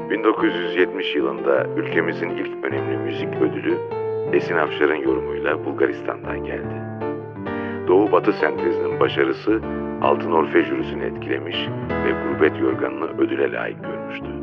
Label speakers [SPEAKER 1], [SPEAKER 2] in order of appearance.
[SPEAKER 1] 1970 yılında ülkemizin ilk önemli müzik ödülü Esin Afşar'ın yorumuyla Bulgaristan'dan geldi. Doğu-Batı sentezinin başarısı Altın Orfe jürisini etkilemiş ve Gurbet Yorganı'nı ödüle layık görmüştü.